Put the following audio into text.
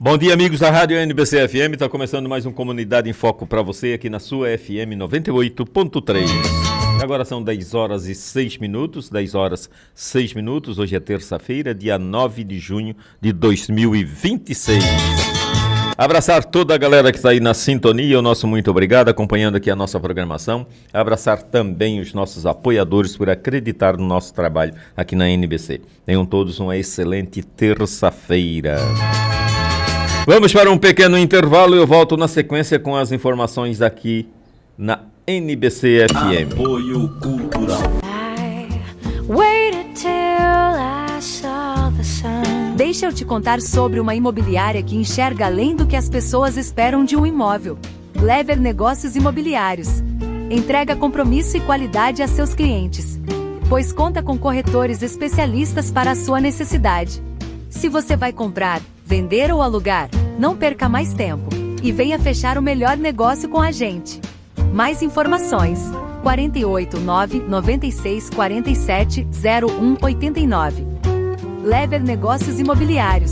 Bom dia, amigos da Rádio NBC FM. Está começando mais um Comunidade em Foco para você aqui na sua FM 98.3. Agora são 10 horas e 6 minutos. 10 horas 6 minutos. Hoje é terça-feira, dia 9 de junho de 2026. Abraçar toda a galera que está aí na sintonia, o nosso muito obrigado, acompanhando aqui a nossa programação. Abraçar também os nossos apoiadores por acreditar no nosso trabalho aqui na NBC. Tenham todos uma excelente terça-feira. Vamos para um pequeno intervalo e eu volto na sequência com as informações aqui na NBC FM. Apoio Cultural. Deixa eu te contar sobre uma imobiliária que enxerga além do que as pessoas esperam de um imóvel. Lever Negócios Imobiliários. Entrega compromisso e qualidade a seus clientes, pois conta com corretores especialistas para a sua necessidade. Se você vai comprar, vender ou alugar, não perca mais tempo e venha fechar o melhor negócio com a gente. Mais informações: 489 96 47 01 89. Lever Negócios Imobiliários.